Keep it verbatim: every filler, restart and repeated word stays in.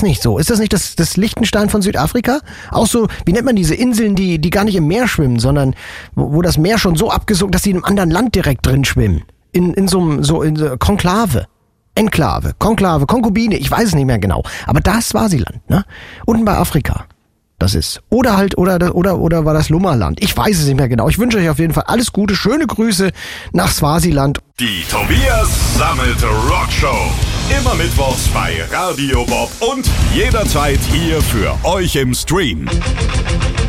nicht so? Ist das nicht das, das Liechtenstein von Südafrika? Auch so, wie nennt man diese Inseln, die, die gar nicht im Meer schwimmen, sondern wo, wo das Meer schon so abgesunken, dass sie in einem anderen Land direkt drin schwimmen. In, in so einem, so in so Konklave. Enklave, Konklave, Konkubine, ich weiß es nicht mehr genau. Aber da ist Swasiland, ne? Unten bei Afrika. Das ist. Oder halt, oder, oder, oder war das Lummerland? Ich weiß es nicht mehr genau. Ich wünsche euch auf jeden Fall alles Gute, schöne Grüße nach Swasiland. Die Tobias Sammet Rockshow. Immer mittwochs bei Radio Bob und jederzeit hier für euch im Stream.